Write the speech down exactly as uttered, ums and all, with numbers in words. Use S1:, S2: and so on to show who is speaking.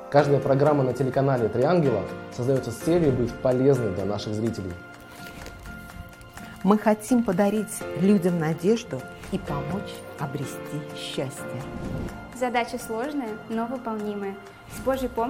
S1: Каждая программа на телеканале «Три ангела» создается с целью быть полезной для наших зрителей.
S2: Мы хотим подарить людям надежду и помочь обрести счастье.
S3: Задача сложная, но выполнимая. С Божьей помощью